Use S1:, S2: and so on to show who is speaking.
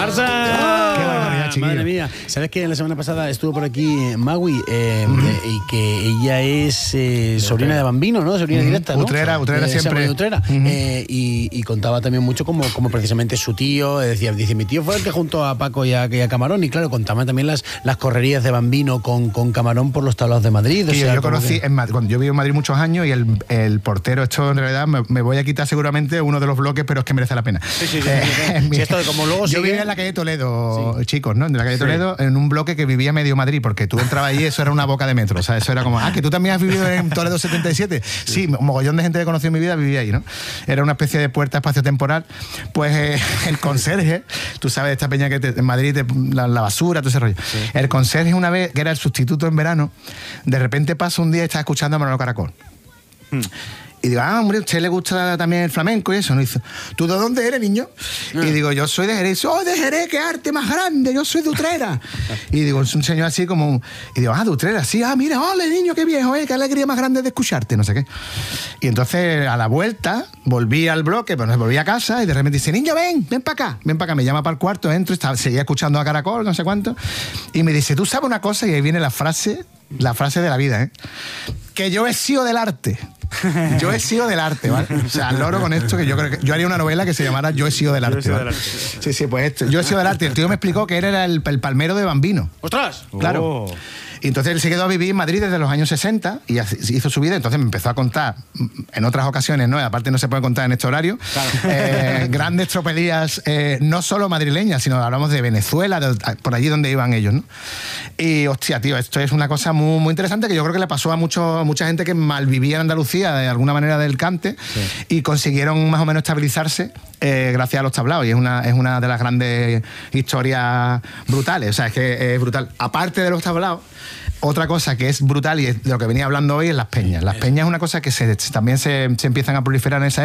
S1: Barça.
S2: Qué barbaridad, chiquillo.
S1: Madre mía. ¿Sabes que la semana pasada estuvo por aquí Magui y que ella es sobrina de Bambino, ¿no? Sobrina directa, ¿no?
S2: Utrera siempre.
S1: Utrera. Y contaba también mucho como precisamente su tío, dice, mi tío fue el que juntó a Paco y a Camarón, y claro, contaba también las correrías de Bambino con Camarón por los tablaos de Madrid.
S2: Sí, yo conocí, cuando yo viví en Madrid muchos años, y el portero, esto en realidad me voy a quitar seguramente uno de los bloques, pero es que merece la pena.
S1: Sí, esto de como luego
S2: yo vivía en la calle Toledo, chicos, ¿no? En la calle Toledo, en un bloque que vivía medio Madrid, porque tú entrabas ahí, eso era una boca de metro, o sea, eso era como, que tú también has vivido en Toledo 77. Sí, un mogollón de gente que conocí en mi vida vivía ahí, ¿no? Era una especie de puerta espacio-temporal. Pues el conserje, tú sabes, esta peña que en Madrid, la basura, todo ese rollo. Sí. El conserje, una vez, que era el sustituto en verano, de repente pasa un día y está escuchando a Manolo Caracol. Y digo, hombre, ¿a usted le gusta también el flamenco y eso? ¿No? Y dice, ¿tú de dónde eres, niño? Y digo, yo soy de Jerez. ¡Oh, de Jerez, qué arte más grande! Yo soy de Utrera. Y digo, es un señor así como... Y digo, de Utrera, sí. Mira, ole, niño, qué viejo, qué alegría más grande de escucharte, no sé qué. Y entonces, a la vuelta, volví al bloque, pero volví a casa, y de repente dice, niño, ven para acá. Me llama para el cuarto, entro, seguía escuchando a Caracol, no sé cuánto. Y me dice, ¿tú sabes una cosa? Y ahí viene la frase de la vida, que yo he sido del arte. Yo he sido del arte, ¿vale? O sea, loro con esto, que yo creo que yo haría una novela que se llamara Yo he sido del arte. ¿Vale? Sí, pues esto. Yo he sido del arte. El tío me explicó que era el palmero de Bambino.
S1: ¡Ostras!
S2: Claro. Y entonces él se quedó a vivir en Madrid desde los años 60 y hizo su vida. Entonces me empezó a contar, en otras ocasiones, ¿no? Aparte no se puede contar en este horario, claro. Grandes tropelías, no solo madrileñas, sino hablamos de Venezuela, por allí donde iban ellos, ¿no? Y, hostia, tío, esto es una cosa muy, muy interesante que yo creo que le pasó a mucha gente que malvivía en Andalucía de alguna manera del cante, y consiguieron más o menos estabilizarse gracias a los tablaos. Y es una de las grandes historias brutales. O sea, es que es brutal. Aparte de los tablaos, otra cosa que es brutal, y es de lo que venía hablando hoy, es las peñas. Las peñas es una cosa que también se empiezan a proliferar en esa época.